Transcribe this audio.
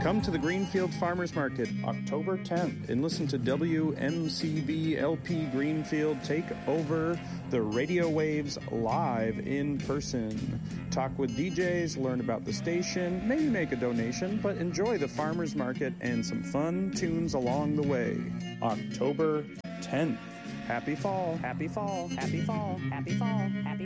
Come to the Greenfield Farmers Market October 10th and listen to WMCB LP Greenfield take over the radio waves live in person. Talk with DJs, learn about the station, maybe make a donation, but enjoy the farmers market and some fun tunes along the way. October 10th. Happy fall. Happy fall. Happy fall. Happy fall. Happy